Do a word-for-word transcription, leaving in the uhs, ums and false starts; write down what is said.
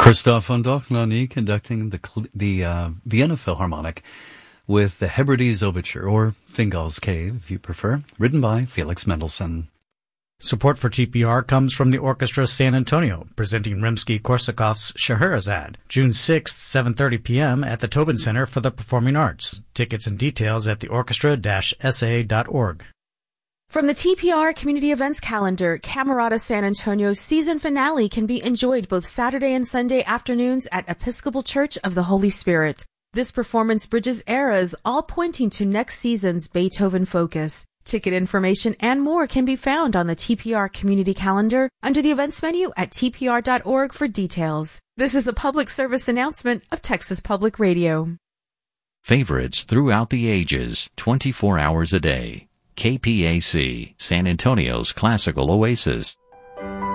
Christoph von Dochnani conducting the the uh, Vienna Philharmonic with the Hebrides Overture, or Fingal's Cave, if you prefer, written by Felix Mendelssohn. Support for T P R comes from the Orchestra San Antonio, presenting Rimsky-Korsakov's Scheherazade, June sixth, seven thirty p.m. at the Tobin Center for the Performing Arts. Tickets and details at the orchestra dash s a dot org. From the T P R Community Events Calendar, Camerata San Antonio's season finale can be enjoyed both Saturday and Sunday afternoons at Episcopal Church of the Holy Spirit. This performance bridges eras, all pointing to next season's Beethoven focus. Ticket information and more can be found on the T P R Community Calendar under the events menu at t p r dot org for details. This is a public service announcement of Texas Public Radio. Favorites throughout the ages, twenty-four hours a day. K P A C, San Antonio's classical oasis.